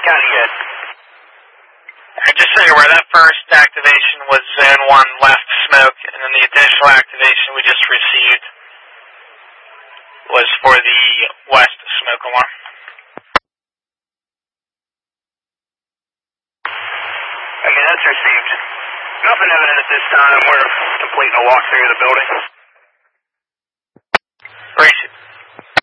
County, good. Just so you're aware, that first activation was Zone 1 left smoke, and then the additional activation we just received was for the west smoke alarm. Okay, that's received. Nothing evident at this time. We're completing a walkthrough of the building. Great.